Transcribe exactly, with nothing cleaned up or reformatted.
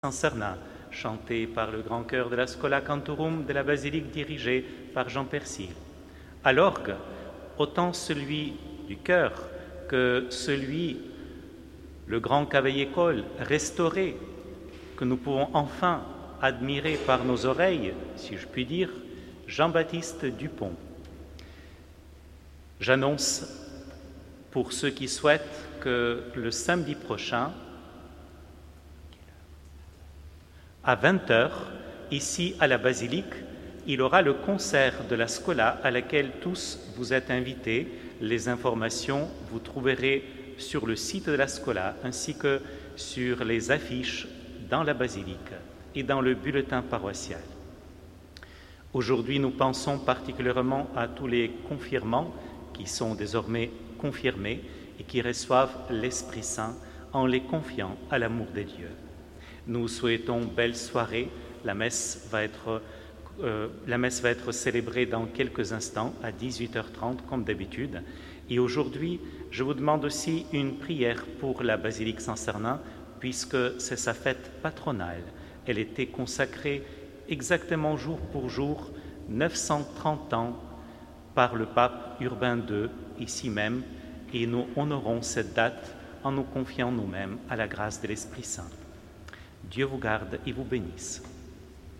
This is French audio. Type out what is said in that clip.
Sancernin, chanté par le grand chœur de la Schola Cantorum de la basilique dirigée par Jean Persil. À l'orgue, autant celui du chœur que celui, le grand cavaillé-col restauré, que nous pouvons enfin admirer par nos oreilles, si je puis dire, Jean-Baptiste Dupont. J'annonce pour ceux qui souhaitent que le samedi prochain, à vingt heures, ici à la basilique, il aura le concert de la Schola à laquelle tous vous êtes invités. Les informations, vous trouverez sur le site de la Schola ainsi que sur les affiches dans la basilique et dans le bulletin paroissial. Aujourd'hui, nous pensons particulièrement à tous les confirmants qui sont désormais confirmés et qui reçoivent l'Esprit Saint en les confiant à l'amour des dieux. Nous souhaitons belle soirée. La messe va être, euh, la messe va être célébrée dans quelques instants à dix-huit heures trente comme d'habitude. Et aujourd'hui, je vous demande aussi une prière pour la basilique Sancernin puisque c'est sa fête patronale. Elle était consacrée exactement jour pour jour, neuf cent trente ans, par le pape Urbain deux, ici même, et nous honorons cette date en nous confiant nous-mêmes à la grâce de l'Esprit Saint. Dieu vous garde et vous bénisse.